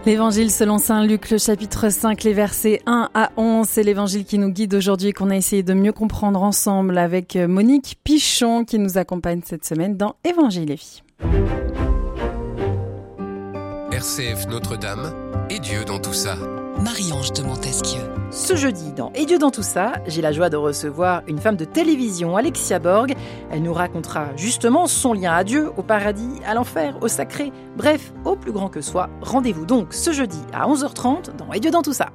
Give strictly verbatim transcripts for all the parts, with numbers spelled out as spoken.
L'évangile selon saint Luc, le chapitre cinq, les versets un à onze, c'est l'évangile qui nous guide aujourd'hui et qu'on a essayé de mieux comprendre ensemble avec Monique Pichon qui nous accompagne cette semaine dans Évangile et Vie. R C F Notre-Dame et Dieu dans tout ça. Marie-Ange de Montesquieu. Ce jeudi, dans Et Dieu dans tout ça, j'ai la joie de recevoir une femme de télévision, Alexia Borg. Elle nous racontera justement son lien à Dieu, au paradis, à l'enfer, au sacré, bref, au plus grand que soi. Rendez-vous donc ce jeudi à onze heures trente dans Et Dieu dans tout ça.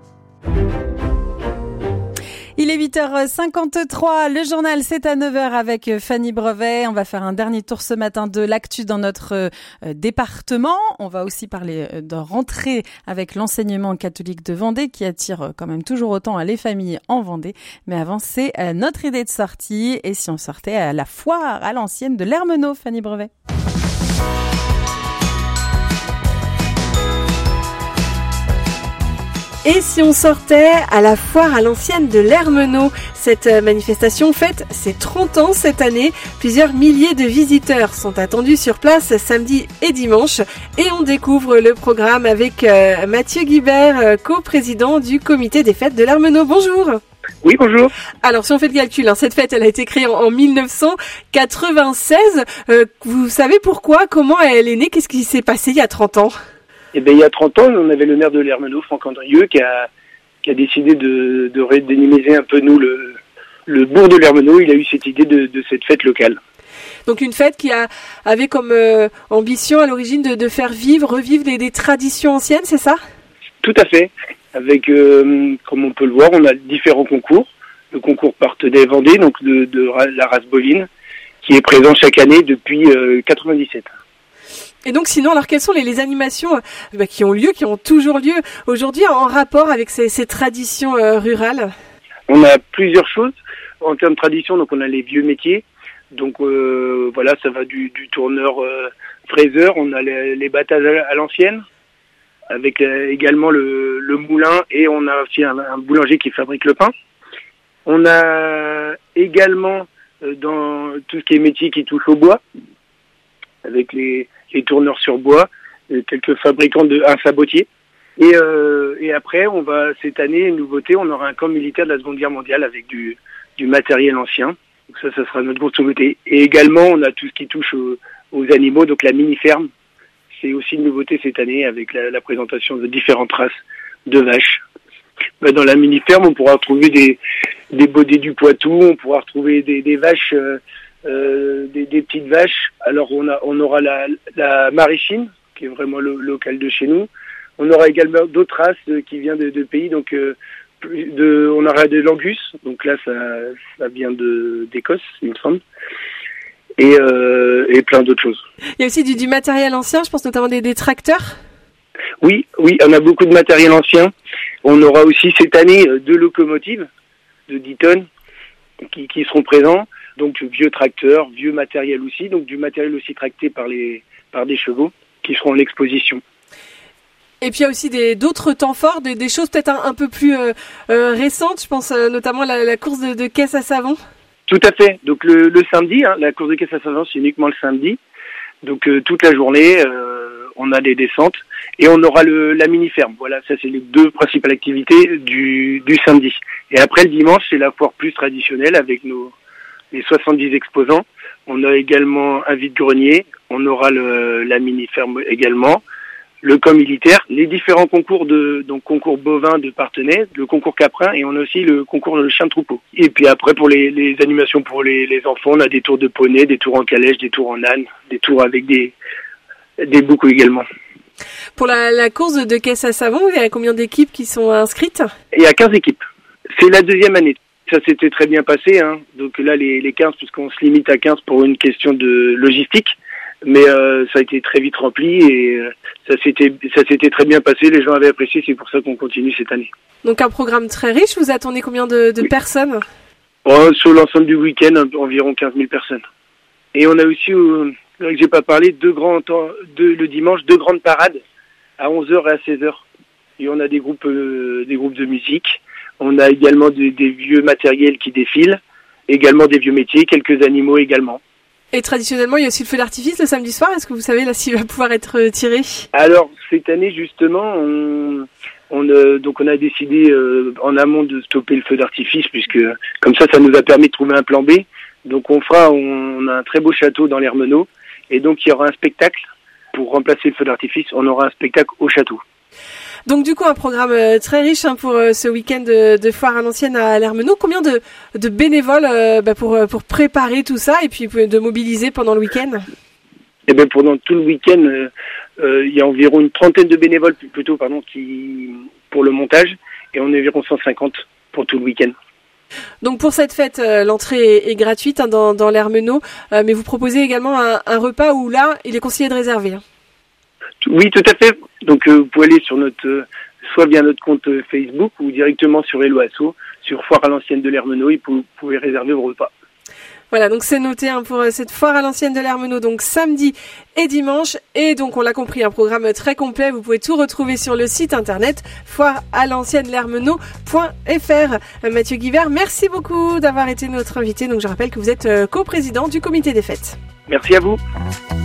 Il est huit heures cinquante-trois, le journal c'est à neuf heures avec Fanny Brevet. On va faire un dernier tour ce matin de l'actu dans notre euh, département. On va aussi parler de rentrée avec l'enseignement catholique de Vendée qui attire quand même toujours autant les familles en Vendée. Mais avant c'est euh, notre idée de sortie et si on sortait à la foire à l'ancienne de l'Hermenau, Fanny Brevet. Et si on sortait à la foire à l'ancienne de l'Hermenau, cette manifestation fête ses trente ans cette année. Plusieurs milliers de visiteurs sont attendus sur place samedi et dimanche. Et on découvre le programme avec euh, Mathieu Guibert, euh, co-président du comité des fêtes de l'Hermenau. Bonjour. Oui, bonjour. Alors, si on fait le calcul, hein, cette fête, elle a été créée en, en dix-neuf cent quatre-vingt-seize. Euh, vous savez pourquoi, comment elle est née, qu'est-ce qui s'est passé il y a trente ans ? Eh bien, il y a trente ans, on avait le maire de l'Hermenau, Franck Andrieux, qui a, qui a décidé de, de redynamiser un peu, nous, le, le bourg de l'Hermenau. Il a eu cette idée de, de cette fête locale. Donc, une fête qui a, avait comme euh, ambition à l'origine de, de faire vivre, revivre des, des traditions anciennes, c'est ça ? Tout à fait. Avec, euh, comme on peut le voir, on a différents concours. Le concours Partenay Vendée, donc de, de la race bovine, qui est présent chaque année depuis euh, quatre-vingt-dix-sept. Et donc sinon, alors quelles sont les, les animations euh, bah, qui ont lieu, qui ont toujours lieu aujourd'hui en rapport avec ces, ces traditions euh, rurales ? On a plusieurs choses en termes de tradition. Donc on a les vieux métiers. Donc euh, voilà, ça va du, du tourneur euh, fraiseur. On a les, les battages à, à l'ancienne, avec euh, également le, le moulin. Et on a aussi un, un boulanger qui fabrique le pain. On a également euh, dans tout ce qui est métier qui touche au bois, avec les les tourneurs sur bois, quelques fabricants de un sabotier. Et, euh, et après, on va cette année, une nouveauté, on aura un camp militaire de la Seconde Guerre mondiale avec du, du matériel ancien. Donc ça, ça sera notre grosse nouveauté. Et également, on a tout ce qui touche aux, aux animaux, donc la mini-ferme. C'est aussi une nouveauté cette année avec la, la présentation de différentes races de vaches. Ben, dans la mini-ferme, on pourra retrouver des, des bodés du Poitou, on pourra retrouver des, des vaches... Euh, Euh, des, des petites vaches. Alors on a on aura la, la maraîchine qui est vraiment le, local de chez nous. On aura également d'autres races euh, qui viennent de, de pays. Donc euh, de on aura des langus. Donc là ça ça vient de d'Écosse, il me semble. Et euh, et plein d'autres choses. Il y a aussi du, du matériel ancien. Je pense notamment des, des tracteurs. Oui oui, on a beaucoup de matériel ancien. On aura aussi cette année deux locomotives de dix tonnes qui qui seront présents. Donc vieux tracteurs, vieux matériel aussi, donc du matériel aussi tracté par les par des chevaux qui seront en exposition. Et puis il y a aussi des, d'autres temps forts, des, des choses peut-être un, un peu plus euh, euh, récentes, je pense euh, notamment à la, la course de, de caisse à savon. Tout à fait, donc le, le samedi, hein, la course de caisse à savon c'est uniquement le samedi, donc euh, toute la journée euh, on a des descentes et on aura le, la mini-ferme, voilà, ça c'est les deux principales activités du, du samedi. Et après le dimanche c'est la foire plus traditionnelle avec nos les soixante-dix exposants. On a également un vide-grenier, on aura le, la mini-ferme également, le camp militaire, les différents concours de donc concours bovin de Partenay, le concours caprin et on a aussi le concours de chien de troupeau. Et puis après pour les, les animations pour les, les enfants, on a des tours de poney, des tours en calèche, des tours en âne, des tours avec des des boucles également. Pour la, la course de caisse à savon, il y a combien d'équipes qui sont inscrites ? Il y a quinze équipes. C'est la deuxième année. Ça s'était très bien passé, hein. Donc là les, les quinze, puisqu'on se limite à quinze pour une question de logistique, mais euh, ça a été très vite rempli et euh, ça s'était ça s'était très bien passé, les gens avaient apprécié, c'est pour ça qu'on continue cette année. Donc un programme très riche, vous attendez combien de, de oui. personnes ? Oh, sur l'ensemble du week-end, environ quinze mille personnes. Et on a aussi, euh, là que j'ai pas parlé, deux grands temps, deux, le dimanche, deux grandes parades à onze heures et à seize heures. Et on a des groupes euh, des groupes de musique. On a également des, des vieux matériels qui défilent, également des vieux métiers, quelques animaux également. Et traditionnellement, il y a aussi le feu d'artifice le samedi soir. Est-ce que vous savez là s'il va pouvoir être tiré? Alors cette année justement, on, on euh, donc on a décidé euh, en amont de stopper le feu d'artifice puisque comme ça, ça nous a permis de trouver un plan B. Donc on fera, on, on a un très beau château dans l'Hermenot et donc il y aura un spectacle pour remplacer le feu d'artifice. On aura un spectacle au château. Donc du coup un programme euh, très riche hein, pour euh, ce week-end de, de foire à l'ancienne à l'Hermenot. Combien de, de bénévoles euh, bah, pour pour préparer tout ça et puis de mobiliser pendant le week-end? Eh ben pendant tout le week-end, euh, euh, il y a environ une trentaine de bénévoles plutôt pardon qui pour le montage et on est environ cent cinquante pour tout le week-end. Donc pour cette fête, euh, l'entrée est, est gratuite hein, dans, dans l'Hermenot, euh, mais vous proposez également un, un repas où là il est conseillé de réserver. Hein. Oui, tout à fait. Donc euh, vous pouvez aller sur notre, euh, soit via notre compte euh, Facebook ou directement sur Hello Asso, sur Foire à l'ancienne de l'Hermenot, et vous pouvez réserver vos repas. Voilà, donc c'est noté hein, pour euh, cette Foire à l'ancienne de l'Hermenot, donc samedi et dimanche. Et donc on l'a compris, un programme très complet. Vous pouvez tout retrouver sur le site internet foire à l'ancienne l'hermenot point f r. Euh, Mathieu Guivert, merci beaucoup d'avoir été notre invité. Donc je rappelle que vous êtes euh, coprésident du comité des fêtes. Merci à vous.